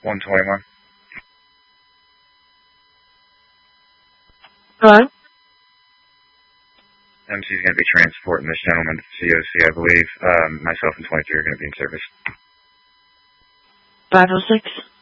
121. Hello? MC is going to be transporting this gentleman to COC, I believe. Myself and 23 are going to be in service. 506?